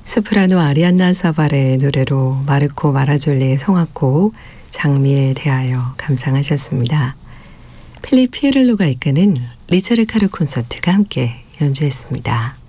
소프라노 아리안나 사발의 노래로 마르코 마라졸리의 성악곡 장미에 대하여 감상하셨습니다. 필립 피에를로가 이끄는 리차르카르 콘서트가 함께 연주했습니다.